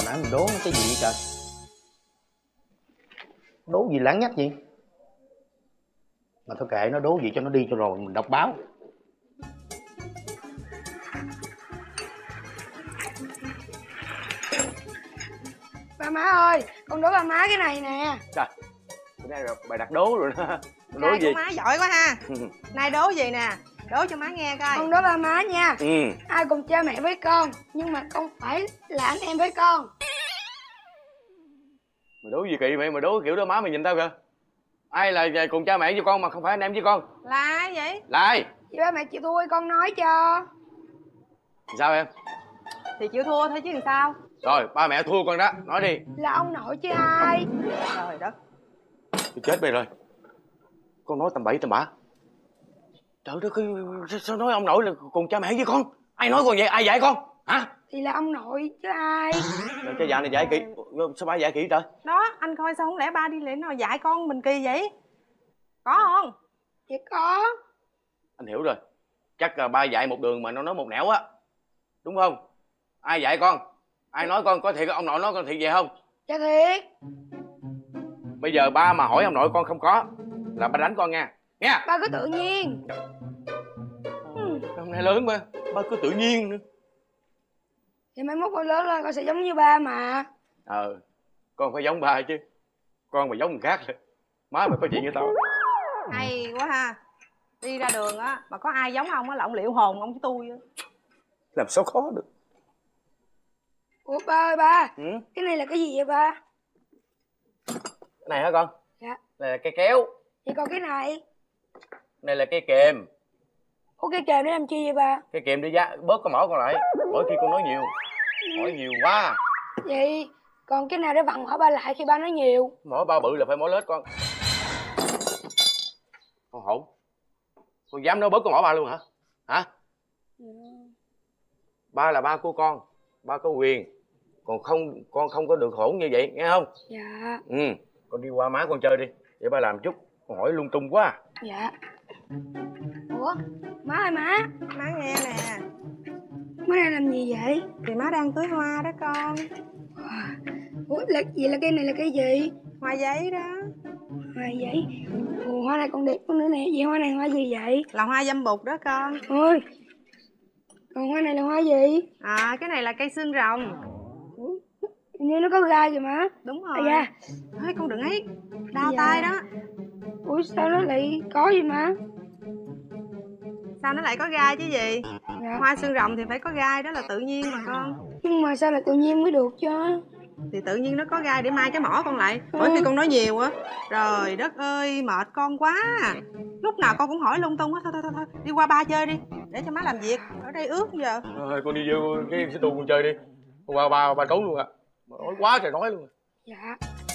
nãy mình đố nó cái gì vậy trời? Đố gì láng nhách gì? Mà thôi kệ nó, đố gì cho nó đi cho rồi mình đọc báo. Ba má ơi, con đố ba má cái này nè. Trời, bữa nay rồi bài đặt đố rồi đó. Đố Nay gì? con má giỏi quá ha. Nay đố gì nè, đố cho má nghe coi. Con đố ba má nha. Ai cùng cha mẹ với con, nhưng mà không phải là anh em với con. Mày đố gì kỳ vậy? Mày đố kiểu đó má mày nhìn tao kìa. Ai là cùng cha mẹ với con mà không phải anh em với con? Là ai vậy? Là ai? Chị ba mẹ chịu thua con nói cho. Sao em? Thì chịu thua thôi chứ làm sao. Rồi, ba mẹ thua con đó, nói đi. Là ông nội chứ ai. Trời đất. Tôi chết mày rồi. Con nói tầm bậy tầm bạ. Trời đất ơi, sao nói ông nội là cùng cha mẹ với con? Ai nói con vậy? Ai dạy con? Hả? Thì là ông nội chứ ai. Rồi cái dạ này dạy kỹ. Sao ba dạy kỹ trời? Đó, anh coi sao không lẽ ba đi lên nào dạy con mình kỳ vậy? Có không? Dạ có. Anh hiểu rồi. Chắc là ba dạy một đường mà nó nói một nẻo á. Đúng không? Ai dạy con? Ai nói con có thiệt ông nội nói con thiệt vậy không? Dạ thiệt. Bây giờ ba mà hỏi ông nội con không có là ba đánh con nha. Nha. Ba cứ tự nhiên. Hôm nay lớn mà ba cứ tự nhiên nữa. Thì mai mốt con lớn lên con sẽ giống như ba mà. Con phải giống ba chứ. Con mà giống người khác má mày có chuyện với tao. Hay quá ha. Đi ra đường á mà có ai giống ông á là ông liệu hồn ông với tôi á. Làm sao khó được. Ủa ba ơi ba, cái này là cái gì vậy ba? Cái này hả con? Dạ. Này là cây kéo. Vậy còn cái này? Này là cây kềm. Ủa cái kềm để làm chi vậy ba? Cây kềm đi giá bớt con mỏ con lại. Mỗi khi con nói nhiều. Hỏi nhiều quá. Vậy còn cái nào để vặn mỏ ba lại khi ba nói nhiều? Mỏ ba bự là phải mỏ lết con. Con hổn. Con dám nói bớt con mỏ ba luôn hả? Hả? Ba là ba của con. Ba có quyền. Còn không, con không có được hỗn như vậy, nghe không? Dạ. Con đi qua má con chơi đi. Để ba làm chút. Con hỏi lung tung quá. Dạ. Ủa má ơi má. Má nghe nè. Má đang làm gì vậy? Thì má đang tưới hoa đó con. Ủa vậy là cây này là cây gì? Hoa giấy đó. Hoa giấy. Ủa hoa này còn đẹp hơn nữa nè. Vậy hoa này hoa gì vậy? Là hoa dâm bụt đó con. Ôi. Còn hoa này là hoa gì? À cái này là cây xương rồng. Hình như nó có gai kìa má. Đúng rồi. Da. Thôi con đừng ấy. Đau Dạ. tay đó. Ủa sao nó lại có vậy má? Sao nó lại có gai chứ gì? Dạ. Hoa xương rồng thì phải có gai, đó là tự nhiên mà con. Nhưng mà sao lại tự nhiên mới được chứ? Thì tự nhiên nó có gai để mai cái mỏ con lại. Mỗi khi con nói nhiều á. Trời đất ơi mệt con quá. Lúc nào con cũng hỏi lung tung á. Thôi đi qua ba chơi đi. Để cho má làm việc. Ở đây ướt giờ. Thôi con đi vô cái xe tu con chơi đi. Con qua ba trốn luôn à. Nói quá trời nói luôn. Dạ.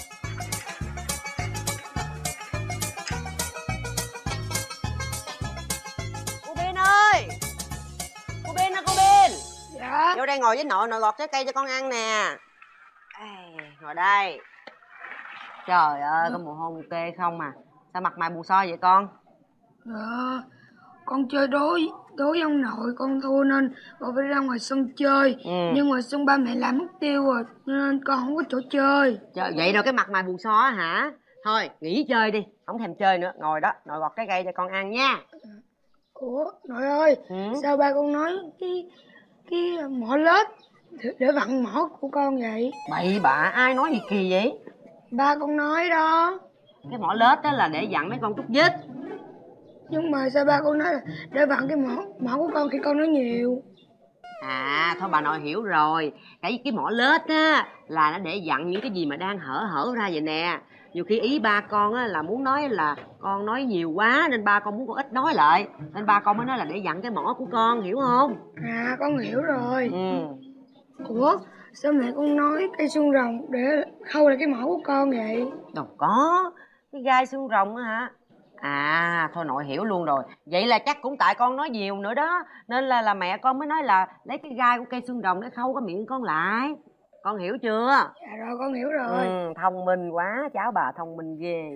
Cô Bin ơi! Cô Bin ơi, cô Bin! Dạ. Vô đây ngồi với nội, nội gọt trái cây cho con ăn nè. Ngồi đây. Trời ơi, có mồ hôi mồ kê không à? Sao mặt mày buồn so vậy con? Dạ. Con chơi đối với ông nội con thua nên con phải ra ngoài sân chơi. Nhưng mà sân ba mẹ làm mất tiêu rồi nên con không có chỗ chơi. Trời, vậy rồi cái mặt mày buồn so hả? Thôi, nghỉ chơi đi, không thèm chơi nữa. Ngồi đó, nội gọt trái cây cho con ăn nha. Ủa, nội ơi, sao ba con nói cái mỏ lết để vặn mỏ của con vậy? Bậy bạ, ai nói gì kỳ vậy? Ba con nói đó. Cái mỏ lết đó là để dặn mấy con trúc vít. Nhưng mà sao ba con nói là để vặn cái mỏ của con khi con nói nhiều? À, thôi bà nội hiểu rồi. Cái mỏ lết á là nó để dặn những cái gì mà đang hở ra vậy nè. Nhiều khi ý ba con á là muốn nói là con nói nhiều quá nên ba con muốn con ít nói lại. Nên ba con mới nói là để dặn cái mỏ của con, hiểu không? À, con hiểu rồi. Ủa, sao mẹ con nói cây xương rồng để khâu lại cái mỏ của con vậy? Đâu có. Cái gai xương rồng á hả? À, thôi nội hiểu luôn rồi. Vậy là chắc cũng tại con nói nhiều nữa đó. Nên là mẹ con mới nói là lấy cái gai của cây xương rồng để khâu cái miệng con lại. Con hiểu chưa? Dạ rồi, con hiểu rồi. Thông minh quá, cháu bà thông minh ghê.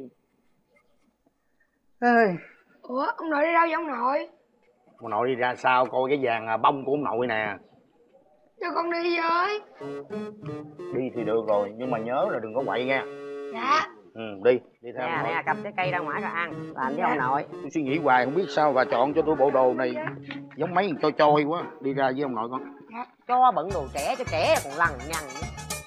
Ủa, ông nội đi đâu vậy ông nội? Ông nội đi ra sao coi cái vàng bông của ông nội nè. cho con đi với. Đi thì được rồi, nhưng mà nhớ là đừng có quậy nha. Dạ. Đi theo Nè, ông nội. nè, cầm trái cây ra ngoài rồi ăn. Làm với ông nội. Tôi suy nghĩ hoài không biết sao bà chọn cho tôi bộ đồ này giống mấy thằng trôi trôi quá. Đi ra với ông nội con. Cho bận đồ trẻ cho trẻ còn lằng nhằng.